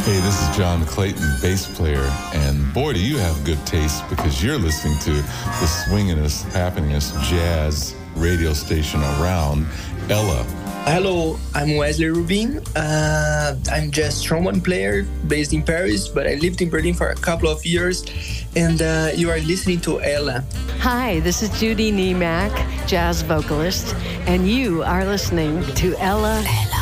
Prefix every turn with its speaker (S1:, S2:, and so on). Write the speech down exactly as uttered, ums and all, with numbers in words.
S1: Hey, this is John Clayton, bass player, and boy, do you have good taste because you're listening to the swingin'est, happeningest jazz radio station around, Ella.
S2: Hello, I'm Wesley Rubin. Uh, I'm jazz trombone player based in Paris, but I lived in Berlin for a couple of years, and uh, you are listening to Ella.
S3: Hi, this is Judy Niemak, jazz vocalist, and you are listening to Ella. Ella.